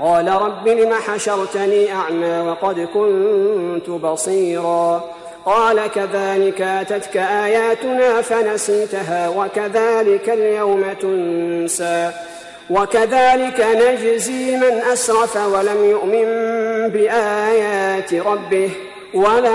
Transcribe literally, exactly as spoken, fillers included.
قال رب لم حشرتني أعمى وقد كنت بصيرا قال كذلك أتتك آياتنا فنسيتها وكذلك اليوم تنسى وكذلك نجزي من أسرف ولم يؤمن بآيات ربه ولا